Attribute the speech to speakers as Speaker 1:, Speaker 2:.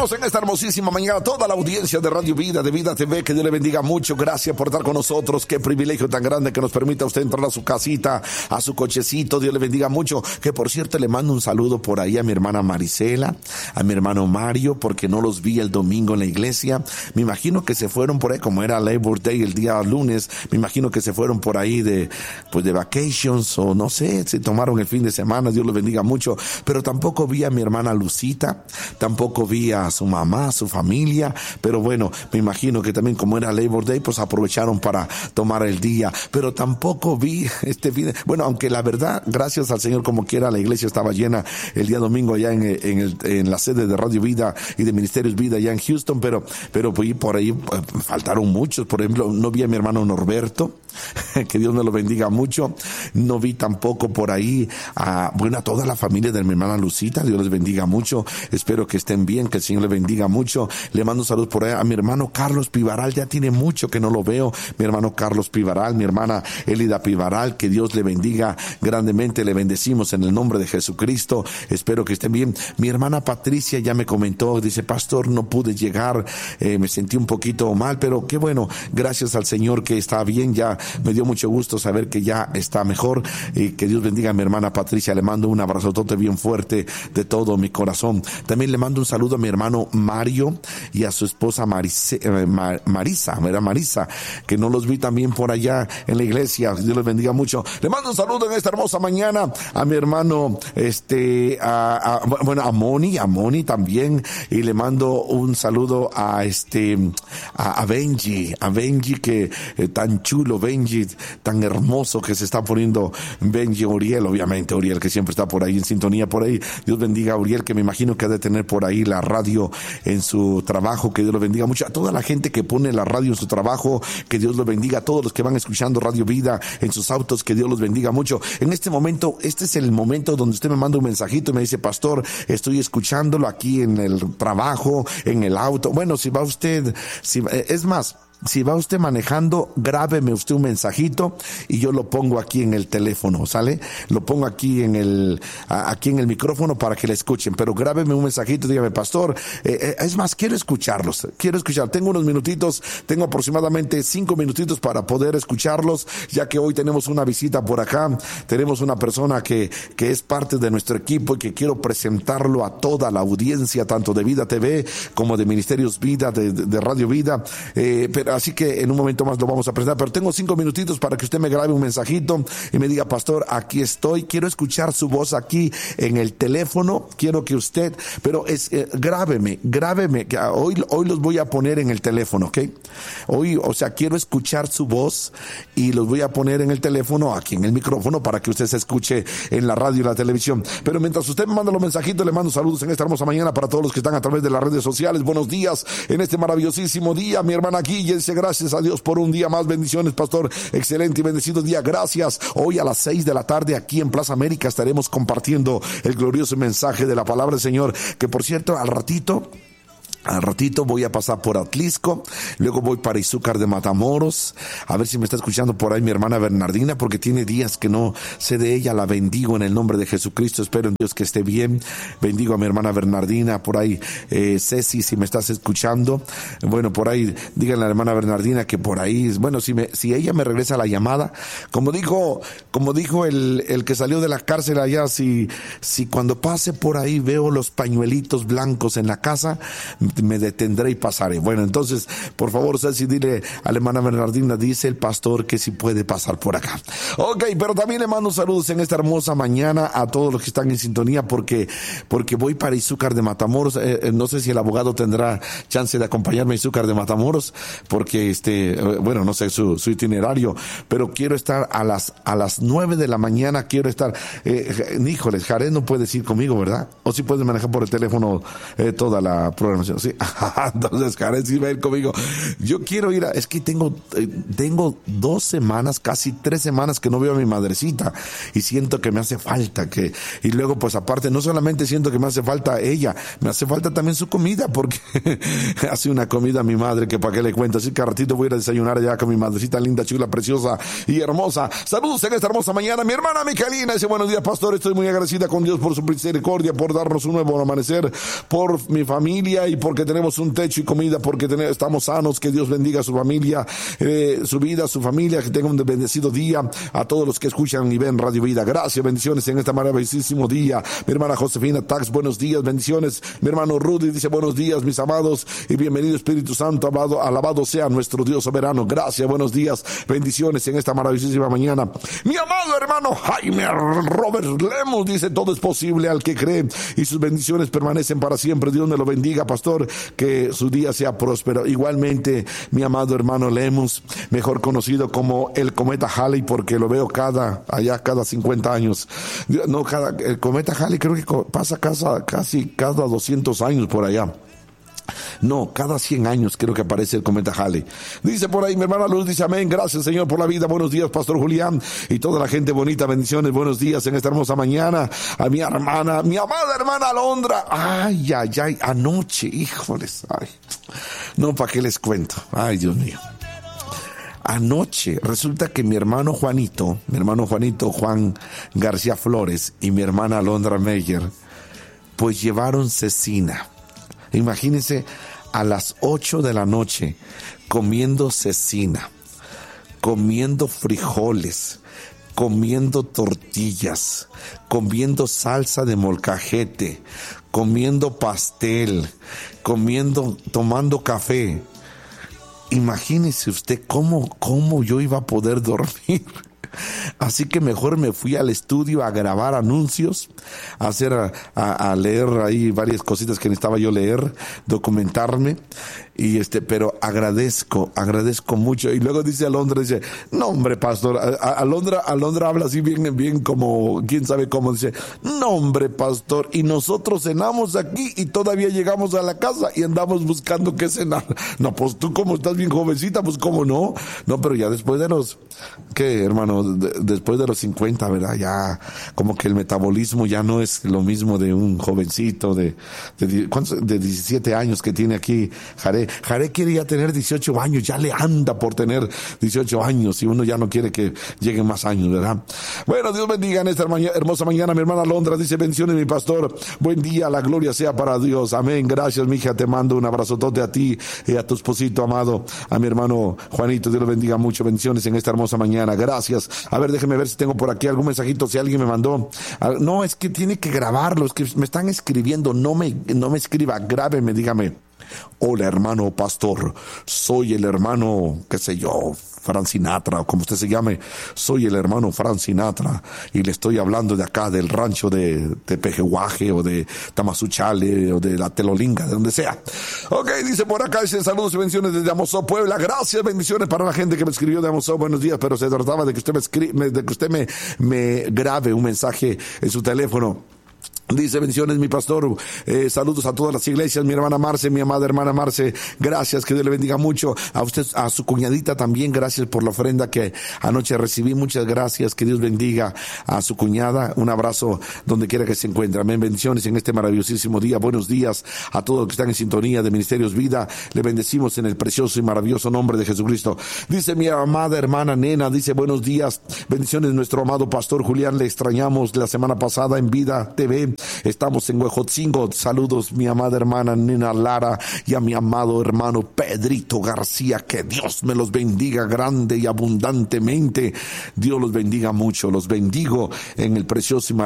Speaker 1: Saludamos en esta hermosísima mañana a toda la audiencia de Radio Vida, de Vida TV, que Dios le bendiga mucho. Gracias por estar con nosotros. Qué privilegio tan grande que nos permita usted entrar a su casita, a su cochecito. Dios le bendiga mucho. Que por cierto le mando un saludo por ahí a mi hermana Marisela, a mi hermano Mario, porque no los vi el domingo en la iglesia. Me imagino que se fueron por ahí, como era Labor Day el día lunes, me imagino que se fueron por ahí de vacations, o no sé, se tomaron el fin de semana. Dios los bendiga mucho. Pero tampoco vi a mi hermana Lucita, tampoco vi a su mamá, a su familia, pero bueno, me imagino que también como era Labor Day, pues aprovecharon para tomar el día, pero tampoco vi bueno, aunque la verdad, gracias al Señor, como quiera, la iglesia estaba llena el día domingo allá en la sede de Radio Vida y de Ministerios Vida allá en Houston, pero por ahí faltaron muchos. Por ejemplo, no vi a mi hermano Norberto, que Dios me lo bendiga mucho. No vi tampoco por ahí a toda la familia de mi hermana Lucita. Dios les bendiga mucho. Espero que estén bien, que el Señor les bendiga mucho. Le mando salud por ahí a mi hermano Carlos Pivaral. Ya tiene mucho que no lo veo. Mi hermano Carlos Pivaral, mi hermana Elida Pivaral, que Dios le bendiga grandemente. Le bendecimos en el nombre de Jesucristo. Espero que estén bien. Mi hermana Patricia ya me comentó, dice: pastor, no pude llegar, me sentí un poquito mal, pero qué bueno, gracias al Señor que está bien. Ya me dio mucho gusto saber que ya está mejor, y que Dios bendiga a mi hermana Patricia. Le mando un abrazotote bien fuerte de todo mi corazón. También le mando un saludo a mi hermano Mario y a su esposa Marisa, ¿verdad? Marisa, que no los vi también por allá en la iglesia. Dios les bendiga mucho. Le mando un saludo en esta hermosa mañana a mi hermano, a Moni también, y le mando un saludo a Benji, que tan chulo, Benji, tan hermoso que se está poniendo Benji. Uriel, obviamente, Uriel, que siempre está por ahí en sintonía por ahí. Dios bendiga a Uriel, que me imagino que ha de tener por ahí la radio en su trabajo. Que Dios lo bendiga mucho. A toda la gente que pone la radio en su trabajo, que Dios los bendiga. A todos los que van escuchando Radio Vida en sus autos, que Dios los bendiga mucho. En este momento, este es el momento donde usted me manda un mensajito y me dice: pastor, estoy escuchándolo aquí en el trabajo, en el auto. Bueno, si va usted, si va usted manejando, grábeme usted un mensajito y yo lo pongo aquí en el teléfono, ¿sale? Lo pongo aquí en el micrófono para que le escuchen, pero grábeme un mensajito, dígame: pastor, es más, quiero escuchar. Tengo unos minutitos, tengo aproximadamente 5 minutitos para poder escucharlos, ya que hoy tenemos una visita por acá. Tenemos una persona que es parte de nuestro equipo y que quiero presentarlo a toda la audiencia, tanto de Vida TV como de Ministerios Vida, de Radio Vida, así que en un momento más lo vamos a presentar, pero tengo 5 minutitos para que usted me grabe un mensajito y me diga: pastor, aquí estoy, quiero escuchar su voz aquí en el teléfono, quiero que usted, pero grábeme, que hoy los voy a poner en el teléfono, ¿ok? Hoy, quiero escuchar su voz y los voy a poner en el teléfono, aquí en el micrófono, para que usted se escuche en la radio y la televisión. Pero mientras usted me manda los mensajitos, le mando saludos en esta hermosa mañana para todos los que están a través de las redes sociales. Buenos días en este maravillosísimo día. Mi hermana Guille dice: gracias a Dios por un día más. Bendiciones, pastor. Excelente y bendecido día. Gracias. Hoy a las 6 de la tarde aquí en Plaza América estaremos compartiendo el glorioso mensaje de la palabra del Señor, que por cierto, al ratito voy a pasar por Atlisco, luego voy para Izúcar de Matamoros. A ver si me está escuchando por ahí mi hermana Bernardina, porque tiene días que no sé de ella. La bendigo en el nombre de Jesucristo. Espero en Dios que esté bien. Bendigo a mi hermana Bernardina por ahí. Ceci, si me estás escuchando, bueno, por ahí díganle a la hermana Bernardina que por ahí, bueno, si ella me regresa la llamada, como dijo el que salió de la cárcel allá, si cuando pase por ahí veo los pañuelitos blancos en la casa, me detendré y pasaré. Bueno, entonces, por favor, Ceci, dile a la hermana Bernardina, dice el pastor que si puede pasar por acá. Ok, pero también le mando saludos en esta hermosa mañana a todos los que están en sintonía, porque voy para Izúcar de Matamoros. No sé si el abogado tendrá chance de acompañarme a Izúcar de Matamoros, porque bueno, no sé su itinerario, pero quiero estar a las 9 de la mañana, quiero estar, híjoles, Jared no puedes ir conmigo, ¿verdad? O si puedes manejar por el teléfono toda la programación. Sí, entonces Jared sí va a ir conmigo. Yo quiero ir es que tengo 2 semanas, casi 3 semanas que no veo a mi madrecita y siento que me hace falta y luego pues aparte no solamente siento que me hace falta ella, me hace falta también su comida, porque hace una comida mi madre que para qué le cuento. Así que a ratito voy a ir a desayunar allá con mi madrecita linda, chula, preciosa y hermosa. Saludos en esta hermosa mañana. Mi hermana Michelina dice: buenos días, pastor, estoy muy agradecida con Dios por su misericordia, por darnos un nuevo amanecer, por mi familia y por porque tenemos un techo y comida, porque estamos sanos. Que Dios bendiga a su familia, su vida, su familia, que tenga un bendecido día. A todos los que escuchan y ven Radio Vida, gracias, bendiciones en este maravillosísimo día. Mi hermana Josefina Tax, buenos días, bendiciones. Mi hermano Rudy dice buenos días, mis amados, y bienvenido Espíritu Santo, alabado sea nuestro Dios soberano. Gracias, buenos días, bendiciones en esta maravillosísima mañana. Mi amado hermano Jaime Robert Lemos dice todo es posible al que cree, y sus bendiciones permanecen para siempre. Dios me lo bendiga, pastor, que su día sea próspero. Igualmente, mi amado hermano Lemos, mejor conocido como el cometa Halley, porque lo veo cada 50 años. No, el cometa Halley creo que pasa casi cada 200 años por allá. No, cada 100 años creo que aparece el cometa Halley. Dice por ahí mi hermana Luz, dice amén, gracias Señor por la vida. Buenos días, Pastor Julián, y toda la gente bonita, bendiciones, buenos días en esta hermosa mañana. A mi hermana, mi amada hermana Alondra. Ay, anoche, híjoles, no, ¿para qué les cuento? Ay, Dios mío. Anoche resulta que mi hermano Juanito, Juan García Flores, y mi hermana Alondra Meyer, pues llevaron cecina. Imagínense, a las 8 de la noche, comiendo cecina, comiendo frijoles, comiendo tortillas, comiendo salsa de molcajete, comiendo pastel, tomando café. Imagínese usted cómo yo iba a poder dormir. Así que mejor me fui al estudio a grabar anuncios, a leer ahí varias cositas que necesitaba yo leer, documentarme, y pero agradezco mucho. Y luego dice Alondra, no hombre, pastor, Alondra habla así bien como, quién sabe cómo, dice, no hombre, pastor, y nosotros cenamos aquí y todavía llegamos a la casa y andamos buscando qué cenar. No, pues tú como estás bien jovencita, pues cómo no, pero ya después de los, ¿qué, hermano? Después de los 50, ¿verdad? Ya como que el metabolismo ya no es lo mismo de un jovencito de 17 años que tiene aquí Jaré. Jaré quiere ya tener 18 años, ya le anda por tener 18 años y uno ya no quiere que lleguen más años, ¿verdad? Bueno, Dios bendiga en esta hermosa mañana. Mi hermana Londra dice bendiciones, mi pastor. Buen día, la gloria sea para Dios. Amén. Gracias, mija. Te mando un abrazotote a ti y a tu esposito amado, a mi hermano Juanito. Dios lo bendiga mucho. Bendiciones en esta hermosa mañana. Gracias. A ver, déjeme ver si tengo por aquí algún mensajito, si alguien me mandó. No, es que tiene que grabarlo, es que me están escribiendo, no me escriba, grábeme, dígame. Hola, hermano pastor, soy el hermano, qué sé yo, Frank Sinatra, o como usted se llame, soy el hermano Frank Sinatra, y le estoy hablando de acá, del rancho de Pejehuaje, o de Tamazunchale, o de la Telolinga, de donde sea. Ok, dice por acá, dice saludos y bendiciones desde Amozó, Puebla. Gracias, bendiciones para la gente que me escribió de Amozó, buenos días, pero se trataba de que usted me grabe un mensaje en su teléfono. Dice bendiciones mi pastor, saludos a todas las iglesias, mi hermana Marce, mi amada hermana Marce, gracias, que Dios le bendiga mucho, a usted, a su cuñadita también, gracias por la ofrenda que anoche recibí, muchas gracias, que Dios bendiga a su cuñada, un abrazo donde quiera que se encuentre, amén, bendiciones en este maravillosísimo día, buenos días a todos los que están en sintonía de Ministerios Vida, le bendecimos en el precioso y maravilloso nombre de Jesucristo. Dice mi amada hermana Nena, dice buenos días, bendiciones nuestro amado pastor Julián, le extrañamos la semana pasada en Vida TV. Estamos en Huejotzingo. Saludos mi amada hermana Nena Lara y a mi amado hermano Pedrito García. Que Dios me los bendiga grande y abundantemente. Dios los bendiga mucho. Los bendigo en el precioso y